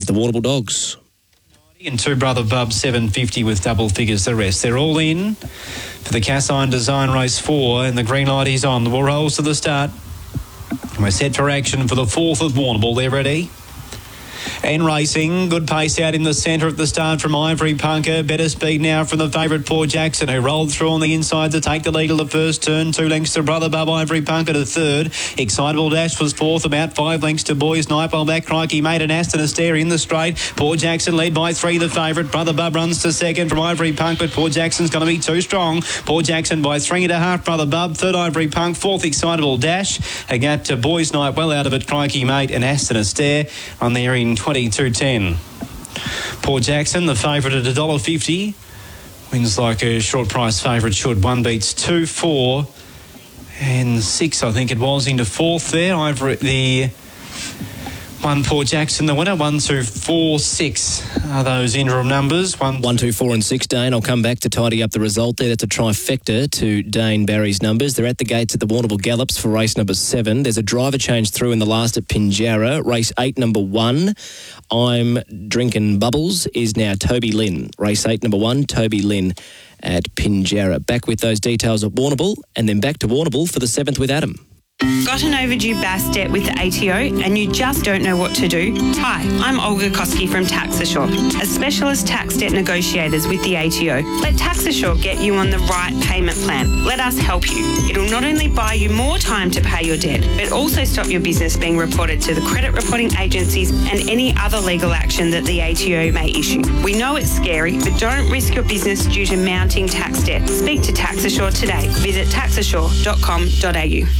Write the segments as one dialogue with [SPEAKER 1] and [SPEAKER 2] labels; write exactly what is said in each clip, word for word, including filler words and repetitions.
[SPEAKER 1] the Warrnambool Dogs.
[SPEAKER 2] And two Brother Bub seven fifty with double figures the rest. They're all in for the Cassine Design Race four, and the green light is on. The ball rolls to the start. We're set for action for the fourth of Warrnambool. They're ready. And racing, good pace out in the centre at the start from Ivory Punker. Better speed now from the favourite Port Jackson, who rolled through on the inside to take the lead of the first turn. Two lengths to Brother Bub, Ivory Punker to third. Excitable Dash was fourth, about five lengths to Boys Night. While back Crikey made an Aston Astaire in the straight. Port Jackson led by three, the favourite. Brother Bub runs to second from Ivory Punk, but Port Jackson's going to be too strong. Port Jackson by three and a half, Brother Bub. Third, Ivory Punk. Fourth, Excitable Dash. A gap to Boys Night, well out of it. Crikey made an Aston Astaire on there in twenty-two ten. Port Jackson, the favourite at one dollar fifty. Wins like a short price favourite should. One beats two, four and six, I think it was, into fourth there. Over at the one, Port Jackson, the winner. One, two, four, six are those interim numbers. One,
[SPEAKER 1] One, two, four and six, Dane. I'll come back to tidy up the result there. That's a trifecta to Dane Barry's numbers. They're at the gates at the Warrnambool Gallops for race number seven. There's a driver change through in the last at Pinjarra. Race eight, number one, I'm Drinking Bubbles, is now Toby Lynn. Race eight, number one, Toby Lynn at Pinjarra. Back with those details at Warrnambool, and then back to Warrnambool for the seventh with Adam.
[SPEAKER 3] Got an overdue bass debt with the A T O and you just don't know what to do? Hi, I'm Olga Koski from Taxashore, a specialist tax debt negotiators with the A T O. Let Taxashore get you on the right payment plan. Let us help you. It'll not only buy you more time to pay your debt, but also stop your business being reported to the credit reporting agencies and any other legal action that the A T O may issue. We know it's scary, but don't risk your business due to mounting tax debt. Speak to Taxashore today. Visit taxashore dot com dot a u.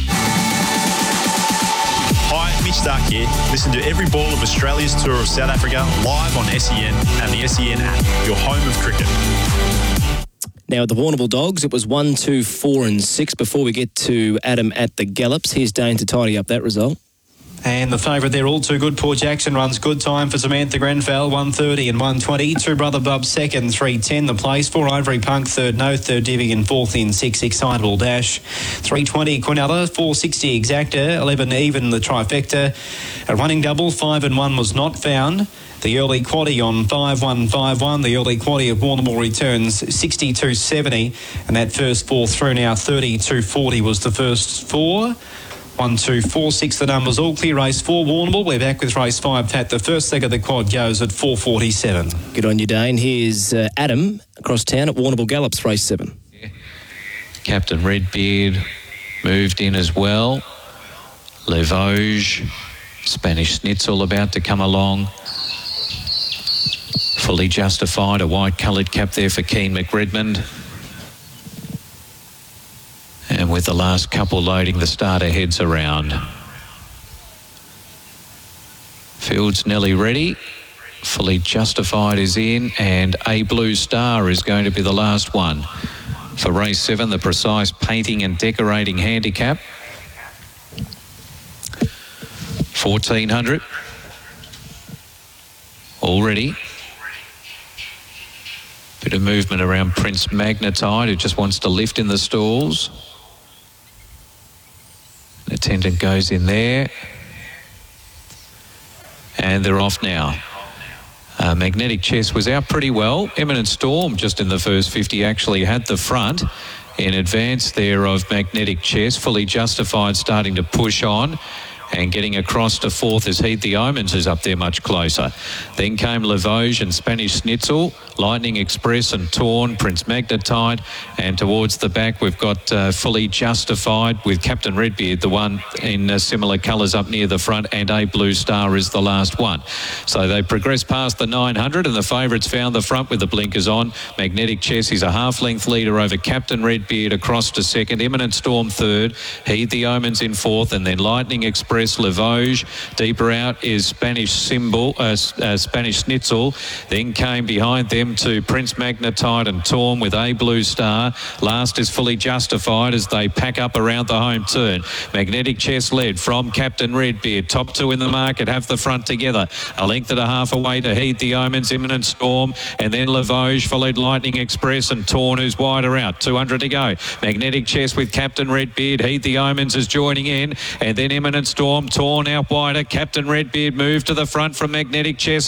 [SPEAKER 4] Hi, Mitch Stark here. Listen to every ball of Australia's tour of South Africa live on S E N and the S E N app, your home of cricket.
[SPEAKER 1] Now at the Warrnambool Dogs, it was one, two, four and six before we get to Adam at the Gallops. Here's Dane to tidy up that result.
[SPEAKER 2] And the favourite there, all too good. Port Jackson runs good time for Samantha Grenfell, one thirty and one twenty. Two Brother Bub second, three ten the place. Four Ivory Punk third, no third Divvy and fourth in six, Excitable Dash. three twenty Quinella, four sixty Exacta, eleven even the trifecta. A running double, five and one was not found. The early quaddie on five one five one. The early quaddie of Warrnambool returns sixty-two seventy. And that first four through now thirty-two forty was the first four. One, two, four, six, the numbers all clear. Race four, Warrnambool. We're back with race five, Pat. The first leg of the quad goes at four forty-seven.
[SPEAKER 1] Good on you, Dane. Here's uh, Adam across town at Warrnambool Gallops, race seven.
[SPEAKER 5] Yeah. Captain Redbeard moved in as well. Le Vosges, Spanish Schnitzel about to come along. Fully Justified, a white coloured cap there for Keen McRedmond. And with the last couple loading, the starter heads around. Field's nearly ready. Fully Justified is in, and A Blue Star is going to be the last one. For race seven, the precise painting and decorating handicap. fourteen hundred. All ready. Bit of movement around Prince Magnetide, who just wants to lift in the stalls. An attendant goes in there. And they're off now. Uh, Magnetic Chess was out pretty well. Eminent Storm just in the first fifty actually had the front in advance there of Magnetic Chess. Fully Justified starting to push on. And getting across to fourth as Heed the Omens is up there much closer. Then came Le Vosges and Spanish Schnitzel, Lightning Express and Torn, Prince Magnetide. And towards the back, we've got uh, Fully Justified with Captain Redbeard, the one in uh, similar colours up near the front, and A Blue Star is the last one. So they progressed past the nine hundred and the favourites found the front with the blinkers on. Magnetic Chess is a half-length leader over Captain Redbeard across to second. Eminent Storm third. Heed the Omens in fourth, and then Lightning Express, Le Vosges. Deeper out is Spanish Symbol, uh, uh, Spanish Schnitzel. Then came behind them to Prince Magnetide and Torm with A Blue Star. Last is Fully Justified as they pack up around the home turn. Magnetic Chess led from Captain Redbeard. Top two in the market have the front together. A length and a half away to Heed the Omens, Imminent Storm, and then Le Vosges followed Lightning Express and Torn, who's wider out. two hundred to go. Magnetic Chess with Captain Redbeard. Heed the Omens is joining in, and then Imminent Storm. Torn out wider. Captain Redbeard moved to the front from Magnetic Chess.